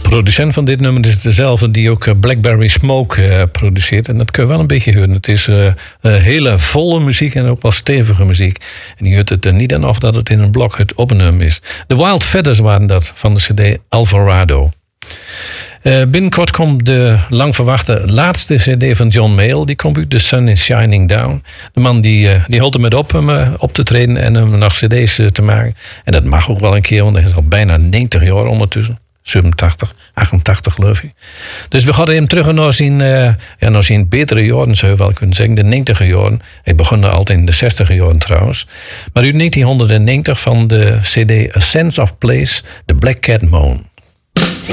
producent van dit nummer is dezelfde die ook Blackberry Smoke produceert. En dat kun je wel een beetje horen. Het is hele volle muziek en ook wel stevige muziek. En je hoort het er niet aan af dat het in een blokhut opgenomen is. De Wild Feathers waren dat van de cd Alvarado. Binnenkort komt de lang verwachte laatste cd van John Mayall. Die komt uit, The Sun is Shining Down. De man die hield er met op te treden en hem nog cd's te maken. En dat mag ook wel een keer, want hij is al bijna 90 jaar ondertussen. 87, 88 geloof ik. Dus we gaan hem terug naar zijn betere jaren, zou je wel kunnen zeggen. De 90 jaren. Hij begon altijd in de 60 jaren trouwens. Maar uit 1990 van de cd A Sense of Place, The Black Cat Moan.